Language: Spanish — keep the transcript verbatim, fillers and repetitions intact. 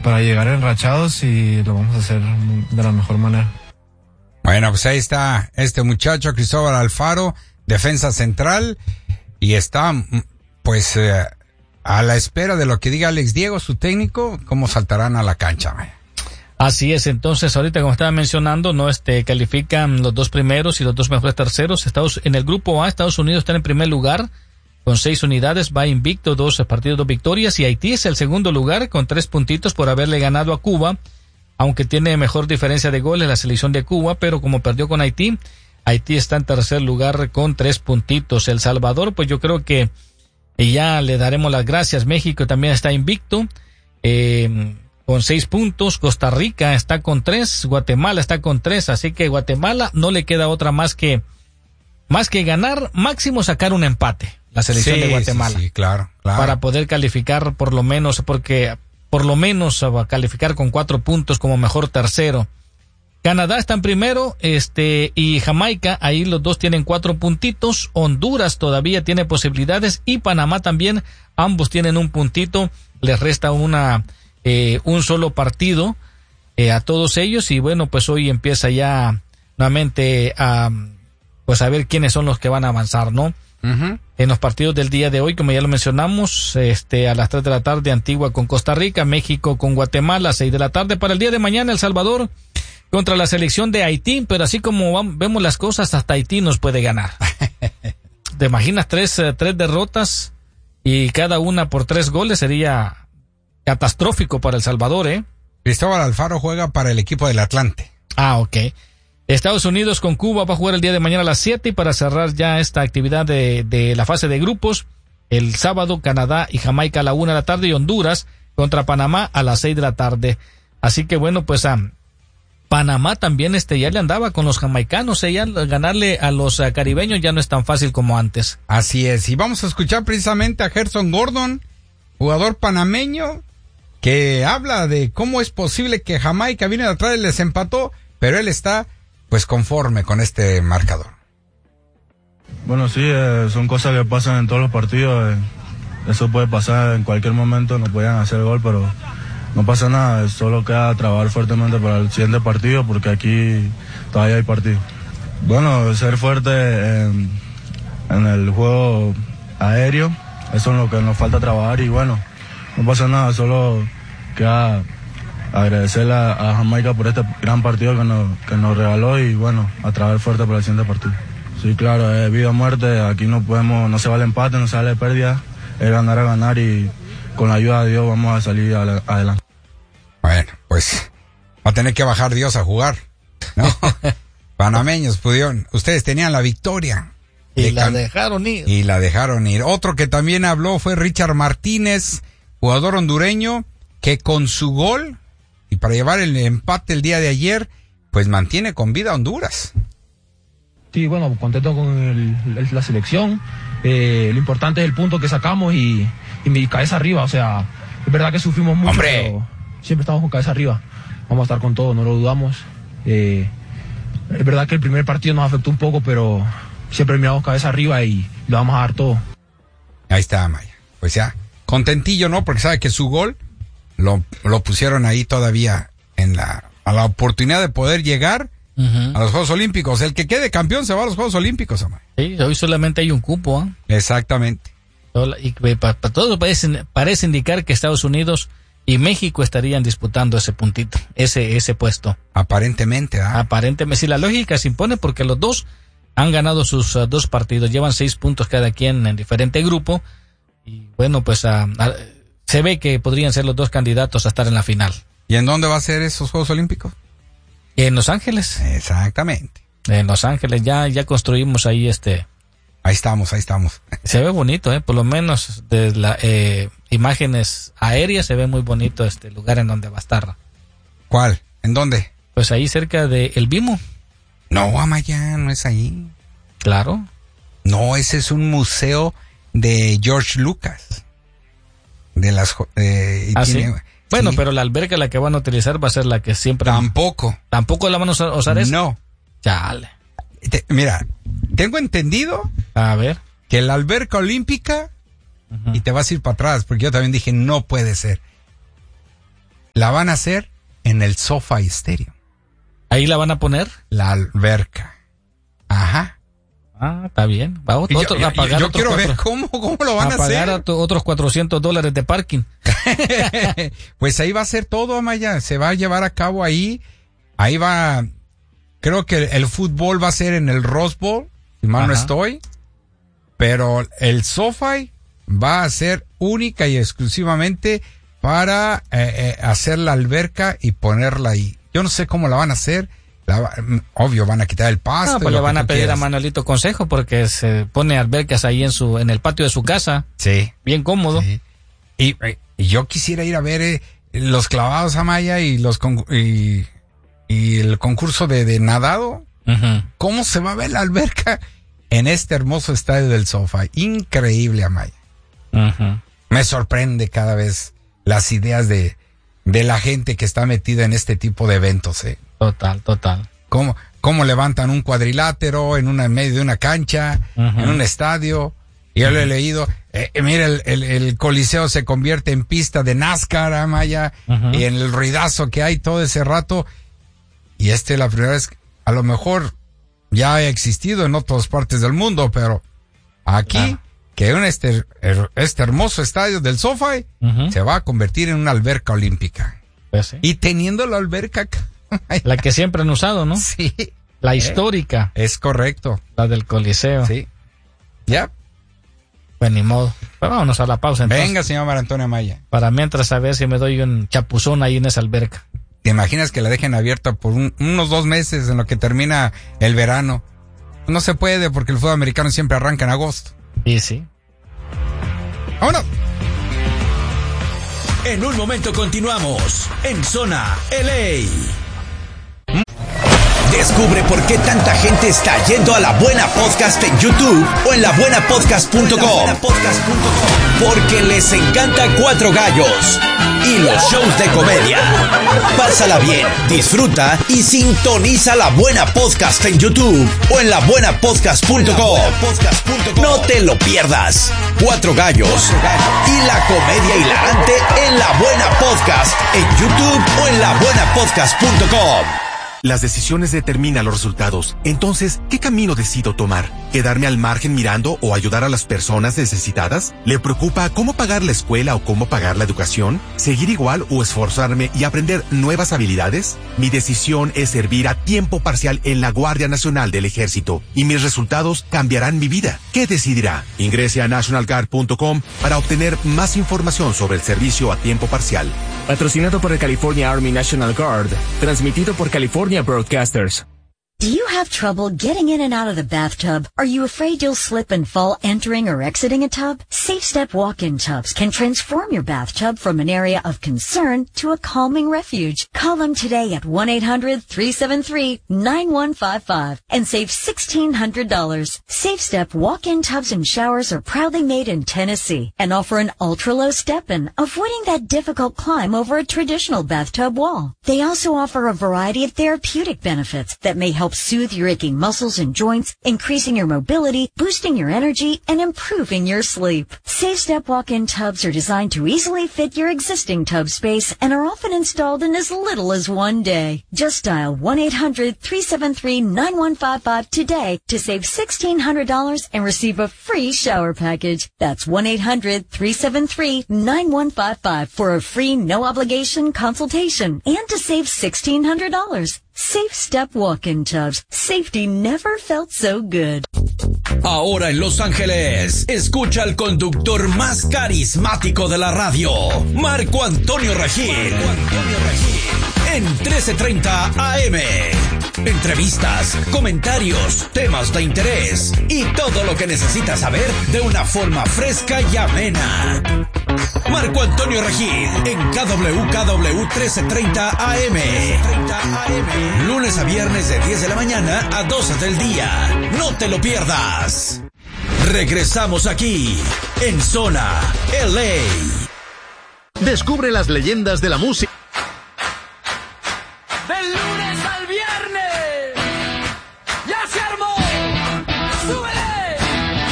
para llegar enrachados y lo vamos a hacer de la mejor manera. Bueno, pues ahí está este muchacho, Cristóbal Alfaro, defensa central, y está, pues, eh, a la espera de lo que diga Alex Diego, su técnico, cómo saltarán a la cancha. Así es, entonces ahorita como estaba mencionando, no este califican los dos primeros y los dos mejores terceros. Estados en el grupo A, Estados Unidos está en primer lugar con seis unidades, va invicto, dos partidos, dos victorias, y Haití es el segundo lugar con tres puntitos por haberle ganado a Cuba, aunque tiene mejor diferencia de goles la selección de Cuba, pero como perdió con Haití, Haití está en tercer lugar con tres puntitos. El Salvador, pues yo creo que ya le daremos las gracias. México también está invicto, eh, con seis puntos. Costa Rica está con tres, Guatemala está con tres, así que Guatemala no le queda otra más que, más que ganar, máximo sacar un empate, la selección sí, de Guatemala. Sí, sí, claro, claro. Para poder calificar por lo menos, porque por lo menos va a calificar con cuatro puntos como mejor tercero. Canadá está en primero, este, y Jamaica, ahí los dos tienen cuatro puntitos. Honduras todavía tiene posibilidades, y Panamá también, ambos tienen un puntito. Les resta una, eh, un solo partido, eh, a todos ellos, y bueno, pues hoy empieza ya nuevamente a, pues a ver quiénes son los que van a avanzar, ¿no? Uh-huh. En los partidos del día de hoy, como ya lo mencionamos, este, a las tres de la tarde, Antigua con Costa Rica, México con Guatemala, seis de la tarde. Para el día de mañana, El Salvador contra la selección de Haití, pero así como vamos, vemos las cosas, hasta Haití nos puede ganar. ¿Te imaginas tres, eh, tres derrotas y cada una por tres goles? Sería catastrófico para El Salvador, ¿eh? Cristóbal Alfaro juega para el equipo del Atlante. Ah, ok. Estados Unidos con Cuba va a jugar el día de mañana a las siete, y para cerrar ya esta actividad de, de la fase de grupos, el sábado Canadá y Jamaica a la una de la tarde, y Honduras contra Panamá a las seis de la tarde. Así que bueno, pues a um, Panamá también este ya le andaba con los jamaicanos, eh, ya ganarle a los uh, caribeños ya no es tan fácil como antes. Así es, y vamos a escuchar precisamente a Gerson Gordon, jugador panameño, que habla de cómo es posible que Jamaica viene de atrás y les empató, pero él está pues conforme con este marcador. Bueno, sí, eh, son cosas que pasan en todos los partidos, eh, eso puede pasar en cualquier momento, no podían hacer gol, pero no pasa nada, solo queda trabajar fuertemente para el siguiente partido, porque aquí todavía hay partido. Bueno, ser fuerte en, en el juego aéreo, eso es lo que nos falta trabajar, y bueno, no pasa nada, solo queda agradecerle a, a Jamaica por este gran partido que nos, que nos regaló, y bueno, a trabajar fuerte para el siguiente partido. Sí, claro, es vida o muerte, aquí no podemos, no se vale empate, no se vale pérdida, es ganar a ganar, y con la ayuda de Dios vamos a salir a la, adelante. Bueno, pues va a tener que bajar Dios a jugar, ¿no? Panameños pudieron, ustedes tenían la victoria. Y de la cam- dejaron ir. Y la dejaron ir. Otro que también habló fue Richard Martínez, jugador hondureño, que con su gol, y para llevar el empate el día de ayer, pues mantiene con vida a Honduras. Sí, bueno, contento con el, el, la selección. Eh, lo importante es el punto que sacamos y, y mi cabeza arriba. O sea, es verdad que sufrimos mucho, ¡Hombre! pero siempre estamos con cabeza arriba. Vamos a estar con todo, no lo dudamos. Eh, es verdad que el primer partido nos afectó un poco, pero siempre miramos cabeza arriba y lo vamos a dar todo. Ahí está, Maya. Pues ya, contentillo, ¿no? Porque sabe que su gol lo, lo pusieron ahí todavía en la, a la oportunidad de poder llegar uh-huh. a los Juegos Olímpicos. El que quede campeón se va a los Juegos Olímpicos, Amaya. Sí, hoy solamente hay un cupo, ¿eh? Exactamente. Y para pa todo parece, parece indicar que Estados Unidos y México estarían disputando ese puntito, ese ese puesto. Aparentemente, ¿ah? Aparentemente, sí, la lógica se impone porque los dos han ganado sus uh, dos partidos, llevan seis puntos cada quien en diferente grupo, y bueno, pues uh, uh, se ve que podrían ser los dos candidatos a estar en la final. ¿Y en dónde va a ser esos Juegos Olímpicos? En Los Ángeles. Exactamente. En Los Ángeles, ya, ya construimos ahí este... Ahí estamos, ahí estamos. Se ve bonito, eh, por lo menos de las eh, imágenes aéreas se ve muy bonito este lugar en donde va a estar. ¿Cuál? ¿En dónde? Pues ahí cerca de El Vimo. No, Amaya, no es ahí. Claro. No, ese es un museo de George Lucas. De las... Eh, ¿Ah, tiene, sí? Bueno, sí. Pero la alberca la que van a utilizar va a ser la que siempre... Tampoco. ¿Tampoco la van a usar, usar esa? No. Chale. Te, mira, tengo entendido... A ver. Que la alberca olímpica... Uh-huh. Y te vas a ir para atrás, porque yo también dije, no puede ser. la van a hacer en el SoFi Stadium. ¿Ahí la van a poner? La alberca. Ajá. Ah, está bien. Va otro, yo, yo, a pagar yo otros quiero cuatro, ver cómo, cómo lo van a, a pagar hacer. A otros cuatrocientos dólares de parking. Pues ahí va a ser todo, Amaya. Se va a llevar a cabo ahí. Ahí va. Creo que el, el fútbol va a ser en el Rose Bowl. Si mal no estoy. Pero el SoFi va a ser única y exclusivamente para eh, eh, hacer la alberca y ponerla ahí. Yo no sé cómo la van a hacer. La, obvio, van a quitar el pasto. No, pues le van a pedir quieras. a Manuelito consejo porque se pone albercas ahí en su en el patio de su casa. Sí. Bien cómodo. Sí. Y, y yo quisiera ir a ver eh, los clavados, Amaya, y los con, y, y el concurso de, de nadado. Uh-huh. ¿Cómo se va a ver la alberca en este hermoso estadio del SoFi? Increíble, Amaya. Uh-huh. Me sorprende cada vez las ideas de, de la gente que está metida en este tipo de eventos, eh. Total, total. ¿Cómo, cómo levantan un cuadrilátero en una en medio de una cancha, uh-huh. en un estadio? Y yo uh-huh. lo he leído. Eh, eh, mira, el, el, el Coliseo se convierte en pista de NASCAR, Amaya, uh-huh. y en el ruidazo que hay todo ese rato. Y este es la primera vez, a lo mejor ya ha existido en otras partes del mundo, pero aquí, uh-huh. que en este, este hermoso estadio del SoFi uh-huh. se va a convertir en una alberca olímpica. Pues sí. Y teniendo la alberca... La que siempre han usado, ¿no? Sí. La histórica. Eh, es correcto. La del Coliseo. Sí. Ya. Pues ni modo. Pues vámonos a la pausa entonces. Venga, señor María Antonia Maya. Para mientras a ver si me doy un chapuzón ahí en esa alberca. ¿Te imaginas que la dejen abierta por un, unos dos meses en lo que termina el verano? No se puede porque el fútbol americano siempre arranca en agosto. Sí, sí. ¡Vámonos! En un momento continuamos en Zona L A. Descubre por qué tanta gente está yendo a La Buena Podcast en YouTube o en la buena podcast punto com. Porque les encanta Cuatro Gallos y los shows de comedia. Pásala bien, disfruta y sintoniza La Buena Podcast en YouTube o en la buena podcast punto com. No te lo pierdas. Cuatro Gallos y la comedia hilarante en La Buena Podcast en YouTube o en la buena podcast punto com. Las decisiones determinan los resultados. Entonces, ¿qué camino decido tomar? ¿Quedarme al margen mirando o ayudar a las personas necesitadas? ¿Le preocupa cómo pagar la escuela o cómo pagar la educación? ¿Seguir igual o esforzarme y aprender nuevas habilidades? Mi decisión es servir a tiempo parcial en la Guardia Nacional del Ejército y mis resultados cambiarán mi vida. ¿Qué decidirá? Ingrese a national guard punto com para obtener más información sobre el servicio a tiempo parcial. Patrocinado por el California Army National Guard. Transmitido por California Broadcasters. Do you have trouble getting in and out of the bathtub? Are you afraid you'll slip and fall entering or exiting a tub? Safe Step walk-in tubs can transform your bathtub from an area of concern to a calming refuge. Call them today at one eight hundred three seven three nine one five five and save sixteen hundred dollars. Safe Step walk-in tubs and showers are proudly made in Tennessee and offer an ultra-low step-in, avoiding that difficult climb over a traditional bathtub wall. They also offer a variety of therapeutic benefits that may help soothe your aching muscles and joints, increasing your mobility, boosting your energy, and improving your sleep. Safe Step walk-in tubs are designed to easily fit your existing tub space and are often installed in as little as one day. Just dial one eight hundred three seven three nine one five five today to save sixteen hundred dollars and receive a free shower package. That's one eight hundred three seven three nine one five five for a free no-obligation consultation and to save sixteen hundred dollars. Safe Step walk-in tubs. Safety never felt so good. Ahora en Los Ángeles, escucha al conductor más carismático de la radio, Marco Antonio Regil. Marco Antonio Regil. En trece treinta A M. Entrevistas, comentarios, temas de interés y todo lo que necesitas saber de una forma fresca y amena. Marco Antonio Regil en K W K W trece treinta A M. Lunes a viernes de diez de la mañana a doce del día. No te lo pierdas. Regresamos aquí en Zona L A. Descubre las leyendas de la música.